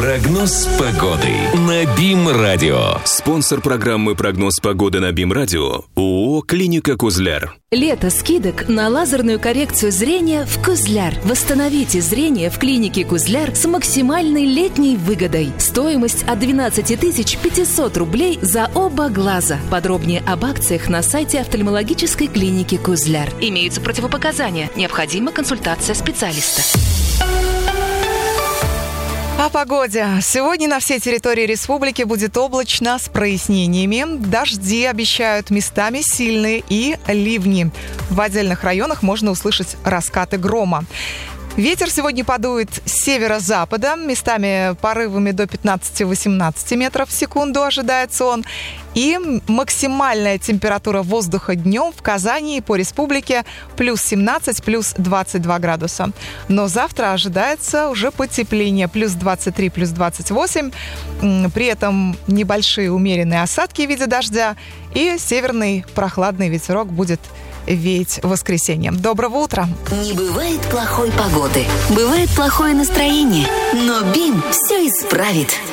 Прогноз погоды на БИМ-радио. Спонсор программы «Прогноз погоды» на БИМ-радио ООО «Клиника Кузляр». Лето скидок на лазерную коррекцию зрения в Кузляр. Восстановите зрение в клинике Кузляр с максимальной летней выгодой. Стоимость от 12 500 рублей за оба глаза. Подробнее об акциях на сайте офтальмологической клиники Кузляр. Имеются противопоказания. Необходима консультация специалиста. О погоде. Сегодня на всей территории республики будет облачно с прояснениями. Дожди обещают местами сильные и ливни. В отдельных районах можно услышать раскаты грома. Ветер сегодня подует с северо-запада, местами порывами до 15-18 метров в секунду ожидается он. И максимальная температура воздуха днем в Казани и по республике плюс 17, плюс 22 градуса. Но завтра ожидается уже потепление, плюс 23, плюс 28. При этом небольшие умеренные осадки в виде дождя и северный прохладный ветерок будет веять в воскресенье. Доброго утра! Не бывает плохой погоды, бывает плохое настроение, но БИМ все исправит.